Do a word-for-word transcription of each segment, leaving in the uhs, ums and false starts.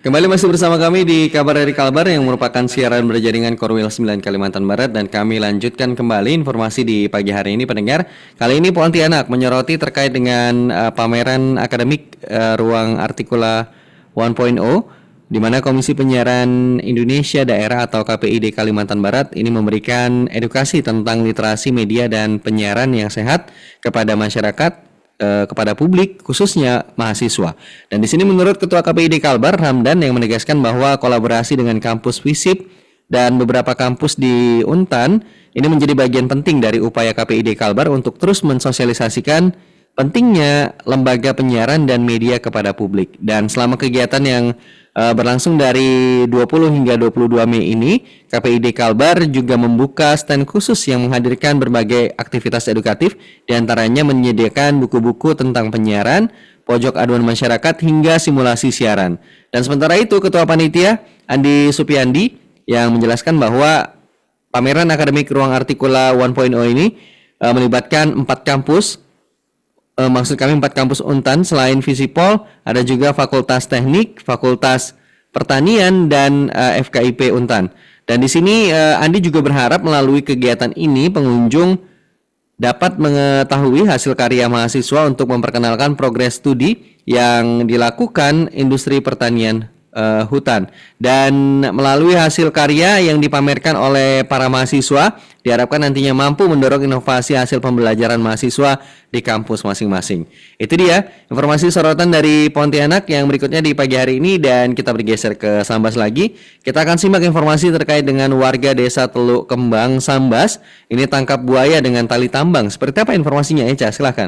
Kembali masih bersama kami di Kabar dari Kalbar yang merupakan siaran berjaringan Korwil sembilan Kalimantan Barat, dan kami lanjutkan kembali informasi di pagi hari ini pendengar. Kali ini Pontianak menyoroti terkait dengan uh, pameran akademik uh, Ruang Artikula satu titik nol, di mana Komisi Penyiaran Indonesia Daerah atau K P I D Kalimantan Barat ini memberikan edukasi tentang literasi media dan penyiaran yang sehat kepada masyarakat, eh, kepada publik khususnya mahasiswa. Dan di sini menurut Ketua K P I D Kalbar Ramdan yang menegaskan bahwa kolaborasi dengan kampus FISIP dan beberapa kampus di Untan ini menjadi bagian penting dari upaya K P I D Kalbar untuk terus mensosialisasikan pentingnya lembaga penyiaran dan media kepada publik. Dan selama kegiatan yang uh, berlangsung dari dua puluh hingga dua puluh dua Mei ini, K P I D Kalbar juga membuka stand khusus yang menghadirkan berbagai aktivitas edukatif, diantaranya menyediakan buku-buku tentang penyiaran, pojok aduan masyarakat, hingga simulasi siaran. Dan sementara itu, Ketua Panitia Andi Supiandi yang menjelaskan bahwa pameran akademik Ruang Artikula satu titik nol ini uh, melibatkan empat kampus. Uh, maksud kami empat kampus Untan. Selain Visipol, ada juga Fakultas Teknik, Fakultas Pertanian, dan uh, F K I P Untan. Dan di sini uh, Andi juga berharap melalui kegiatan ini pengunjung dapat mengetahui hasil karya mahasiswa untuk memperkenalkan progres studi yang dilakukan industri pertanian uh, hutan. Dan melalui hasil karya yang dipamerkan oleh para mahasiswa, diharapkan nantinya mampu mendorong inovasi hasil pembelajaran mahasiswa di kampus masing-masing. Itu dia informasi sorotan dari Pontianak yang berikutnya di pagi hari ini, dan kita bergeser ke Sambas lagi. Kita akan simak informasi terkait dengan warga desa Teluk Kembang, Sambas. Ini tangkap buaya dengan tali tambang. Seperti apa informasinya, Eca? Silahkan.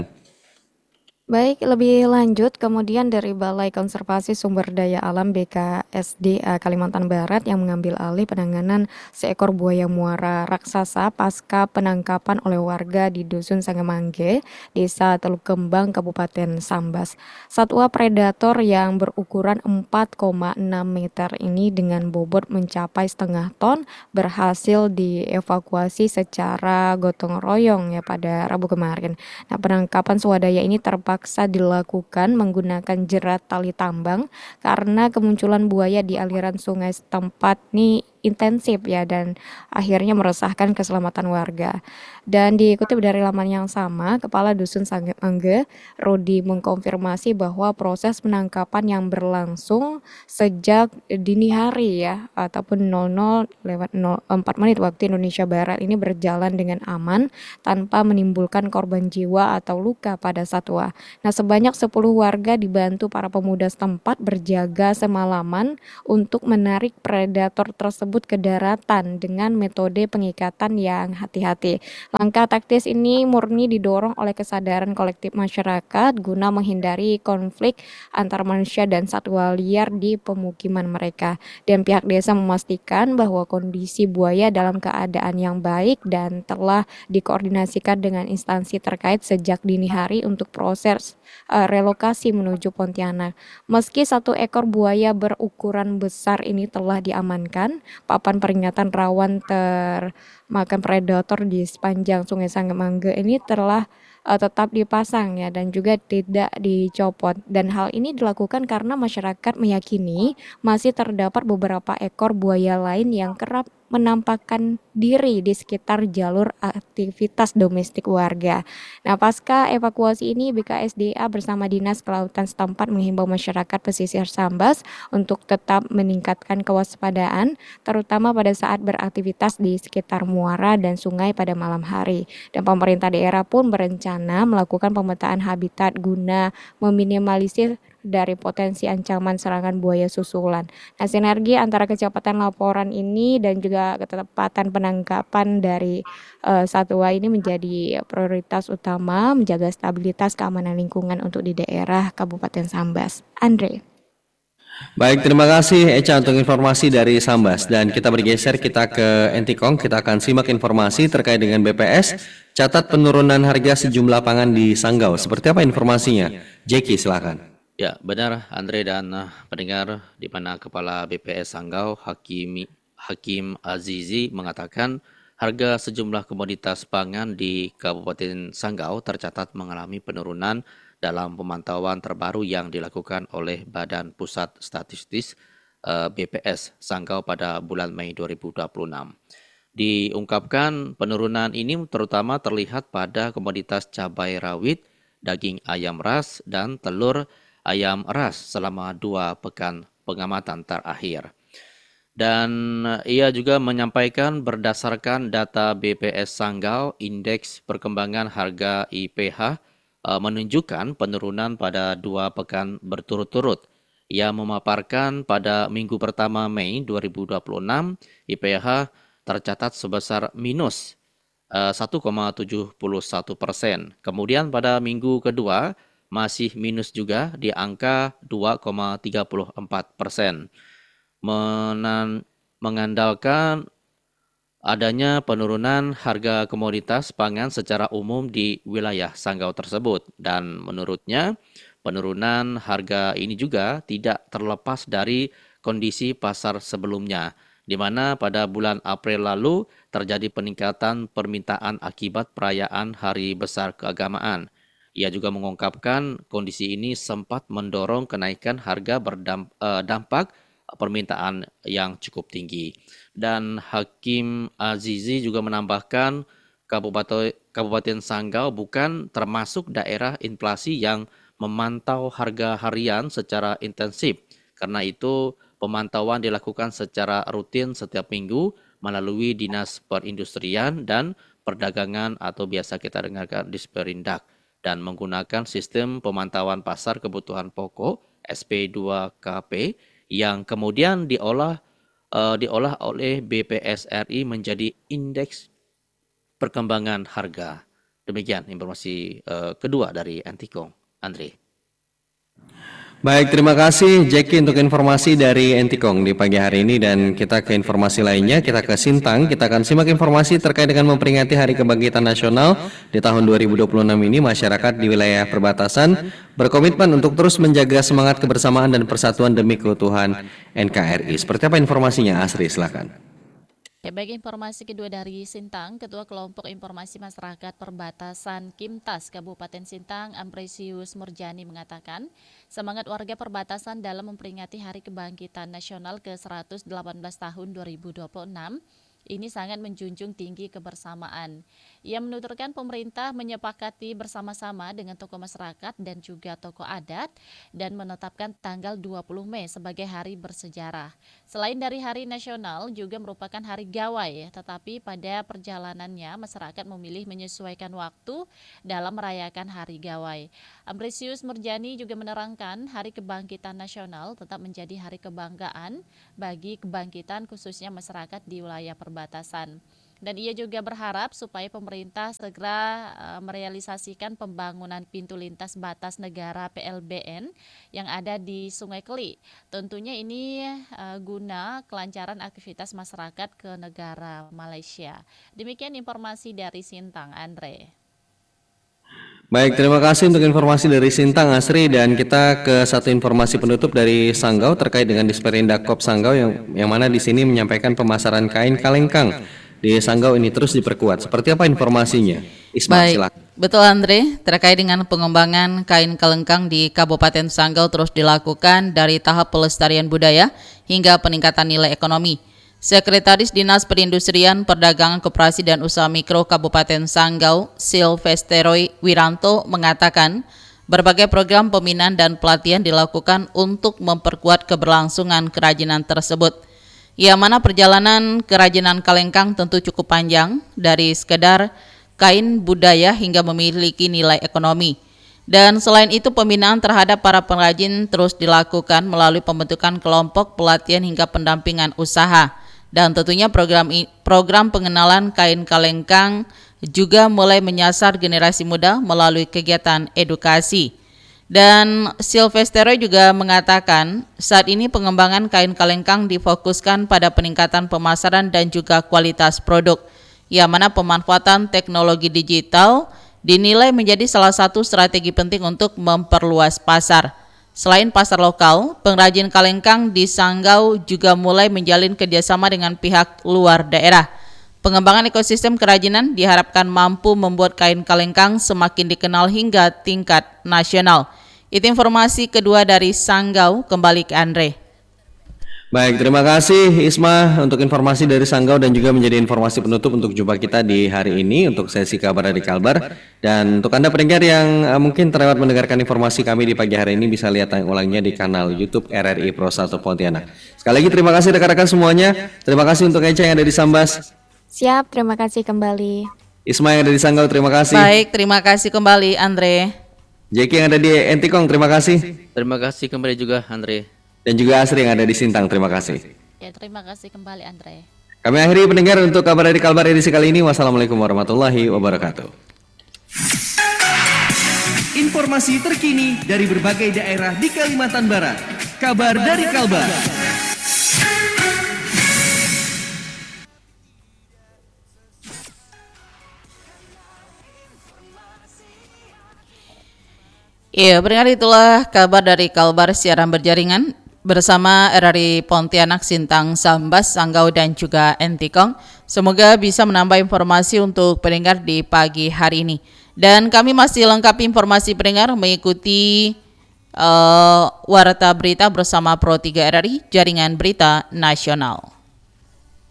Baik, lebih lanjut kemudian dari Balai Konservasi Sumber Daya Alam B K S D A Kalimantan Barat yang mengambil alih penanganan seekor buaya muara raksasa pasca penangkapan oleh warga di Dusun Sangemangge, Desa Teluk Kembang, Kabupaten Sambas. Satwa predator yang berukuran empat koma enam meter ini dengan bobot mencapai setengah ton berhasil dievakuasi secara gotong royong ya pada Rabu kemarin. Nah, penangkapan swadaya ini terpaksa dilakukan menggunakan jerat tali tambang karena kemunculan buaya di aliran sungai setempat nih intensif ya, dan akhirnya meresahkan keselamatan warga. Dan dikutip dari laman yang sama, Kepala Dusun Sangemangge, Rudi, mengkonfirmasi bahwa proses penangkapan yang berlangsung sejak dini hari ya ataupun nol nol lewat nol empat menit waktu Indonesia Barat ini berjalan dengan aman tanpa menimbulkan korban jiwa atau luka pada satwa. Nah, sebanyak sepuluh warga dibantu para pemuda setempat berjaga semalaman untuk menarik predator tersebut ke daratan dengan metode pengikatan yang hati-hati. Langkah taktis ini murni didorong oleh kesadaran kolektif masyarakat guna menghindari konflik antar manusia dan satwa liar di pemukiman mereka. Dan pihak desa memastikan bahwa kondisi buaya dalam keadaan yang baik dan telah dikoordinasikan dengan instansi terkait sejak dini hari untuk proses uh, relokasi menuju Pontianak. Meski satu ekor buaya berukuran besar ini telah diamankan, papan peringatan rawan termakan predator di sepanjang Sungai Sangemangge ini telah uh, tetap dipasang ya dan juga tidak dicopot. Dan hal ini dilakukan karena masyarakat meyakini masih terdapat beberapa ekor buaya lain yang kerap menampakkan diri di sekitar jalur aktivitas domestik warga. Nah, pasca evakuasi ini B K S D A bersama Dinas Kelautan setempat menghimbau masyarakat pesisir Sambas untuk tetap meningkatkan kewaspadaan, terutama pada saat beraktivitas di sekitar muara dan sungai pada malam hari. Dan pemerintah daerah pun berencana melakukan pemetaan habitat guna meminimalisir dari potensi ancaman serangan buaya susulan. Nah, sinergi antara kecepatan laporan ini dan juga ketepatan penangkapan dari uh, satwa ini menjadi prioritas utama menjaga stabilitas keamanan lingkungan untuk di daerah Kabupaten Sambas. Andre. Baik, terima kasih Eca untuk informasi dari Sambas. Dan kita bergeser, kita ke Entikong. Kita akan simak informasi terkait dengan B P S. Catat penurunan harga sejumlah pangan di Sanggau. Seperti apa informasinya? Jeki, silakan. Ya, benar Andre dan uh, pendengar, di mana Kepala B P S Sanggau Hakim Hakim Azizi mengatakan harga sejumlah komoditas pangan di Kabupaten Sanggau tercatat mengalami penurunan dalam pemantauan terbaru yang dilakukan oleh Badan Pusat Statistik eh, B P S Sanggau pada bulan Mei dua ribu dua puluh enam. Diungkapkan penurunan ini terutama terlihat pada komoditas cabai rawit, daging ayam ras, dan telur ayam ras selama dua pekan pengamatan terakhir. Dan ia juga menyampaikan berdasarkan data B P S Sanggau, indeks perkembangan harga I P H eh, menunjukkan penurunan pada dua pekan berturut-turut. Ia memaparkan pada minggu pertama Mei dua ribu dua puluh enam, I P H tercatat sebesar minus eh, satu koma tujuh satu persen. Kemudian pada minggu kedua masih minus juga di angka dua koma tiga empat persen. Menan- mengandalkan adanya penurunan harga komoditas pangan secara umum di wilayah Sanggau tersebut. Dan menurutnya penurunan harga ini juga tidak terlepas dari kondisi pasar sebelumnya, di mana pada bulan April lalu terjadi peningkatan permintaan akibat perayaan Hari Besar Keagamaan. Ia juga mengungkapkan kondisi ini sempat mendorong kenaikan harga berdampak permintaan yang cukup tinggi. Dan Hakim Azizi juga menambahkan Kabupaten, Kabupaten Sanggau bukan termasuk daerah inflasi yang memantau harga harian secara intensif. Karena itu pemantauan dilakukan secara rutin setiap minggu melalui Dinas Perindustrian dan Perdagangan atau biasa kita dengarkan Disperindak, dan menggunakan sistem pemantauan pasar kebutuhan pokok S P dua K P yang kemudian diolah uh, diolah oleh B P S R I menjadi indeks perkembangan harga. Demikian informasi uh, kedua dari Antikong. Andre. Baik, terima kasih Jackie untuk informasi dari Entikong di pagi hari ini, dan kita ke informasi lainnya, kita ke Sintang. Kita akan simak informasi terkait dengan memperingati Hari Kebangkitan Nasional di tahun dua ribu dua puluh enam ini. Masyarakat di wilayah perbatasan berkomitmen untuk terus menjaga semangat kebersamaan dan persatuan demi keutuhan N K R I. Seperti apa informasinya, Asri? Silakan. Ya, baik, informasi kedua dari Sintang, Ketua Kelompok Informasi Masyarakat Perbatasan Kimtas Kabupaten Sintang, Ambresius Murjani mengatakan, semangat warga perbatasan dalam memperingati Hari Kebangkitan Nasional ke seratus delapan belas tahun dua ribu dua puluh enam ini sangat menjunjung tinggi kebersamaan. Ia menuturkan pemerintah menyepakati bersama-sama dengan tokoh masyarakat dan juga tokoh adat dan menetapkan tanggal dua puluh Mei sebagai hari bersejarah. Selain dari hari nasional juga merupakan hari gawai, tetapi pada perjalanannya masyarakat memilih menyesuaikan waktu dalam merayakan hari gawai. Ambresius Murjani juga menerangkan Hari Kebangkitan Nasional tetap menjadi hari kebanggaan bagi kebangkitan khususnya masyarakat di wilayah perbatasan. Dan ia juga berharap supaya pemerintah segera uh, merealisasikan pembangunan pintu lintas batas negara P L B N yang ada di Sungai Keli. Tentunya ini uh, guna kelancaran aktivitas masyarakat ke negara Malaysia. Demikian informasi dari Sintang, Andre. Baik, terima kasih untuk informasi dari Sintang, Asri, dan kita ke satu informasi penutup dari Sanggau terkait dengan Disperindak Kop Sanggau yang yang mana di sini menyampaikan pemasaran kain kalengkang di Sanggau ini terus diperkuat. Seperti apa informasinya? Ismail, Baik, silakan. betul Andre, terkait dengan pengembangan kain kalengkang di Kabupaten Sanggau terus dilakukan dari tahap pelestarian budaya hingga peningkatan nilai ekonomi. Sekretaris Dinas Perindustrian, Perdagangan, Koperasi dan Usaha Mikro Kabupaten Sanggau, Silvesteroi Wiranto mengatakan, berbagai program pembinaan dan pelatihan dilakukan untuk memperkuat keberlangsungan kerajinan tersebut. Yang mana perjalanan kerajinan kalengkang tentu cukup panjang, dari sekedar kain budaya hingga memiliki nilai ekonomi. Dan selain itu pembinaan terhadap para pengrajin terus dilakukan melalui pembentukan kelompok pelatihan hingga pendampingan usaha. Dan tentunya program program pengenalan kain kalengkang juga mulai menyasar generasi muda melalui kegiatan edukasi. Dan Silvestero juga mengatakan saat ini pengembangan kain kalengkang difokuskan pada peningkatan pemasaran dan juga kualitas produk, yang mana pemanfaatan teknologi digital dinilai menjadi salah satu strategi penting untuk memperluas pasar. Selain pasar lokal, pengrajin kalengkang di Sanggau juga mulai menjalin kerjasama dengan pihak luar daerah. Pengembangan ekosistem kerajinan diharapkan mampu membuat kain kalengkang semakin dikenal hingga tingkat nasional. Itu informasi kedua dari Sanggau, kembali ke Andre. Baik, terima kasih Isma untuk informasi dari Sanggau dan juga menjadi informasi penutup untuk jumpa kita di hari ini untuk sesi kabar dari Kalbar. Dan untuk Anda pendengar yang uh, mungkin terlewat mendengarkan informasi kami di pagi hari ini bisa lihat tayang ulangnya di kanal YouTube R R I Pro satu Pontianak. Sekali lagi terima kasih rekan-rekan semuanya. Terima kasih untuk Eca yang ada di Sambas. Siap, terima kasih kembali. Isma yang ada di Sanggau, terima kasih. Baik, terima kasih kembali Andre. Jeki yang ada di Entikong, terima kasih. Terima kasih kembali juga Andre. Dan juga Asri yang ada di Sintang, terima kasih. Ya, terima kasih kembali Andre. Kami akhiri pendengar untuk kabar dari Kalbar edisi kali ini. Wassalamualaikum warahmatullahi wabarakatuh. Informasi terkini dari berbagai daerah di Kalimantan Barat. Kabar dari Kalbar. Iya, pendengar itulah kabar dari Kalbar siaran berjaringan bersama R R I Pontianak, Sintang, Sambas, Sanggau, dan juga Entikong. Semoga bisa menambah informasi untuk pendengar di pagi hari ini. Dan kami masih lengkapi informasi pendengar mengikuti uh, Warta Berita bersama Pro tiga R R I, Jaringan Berita Nasional.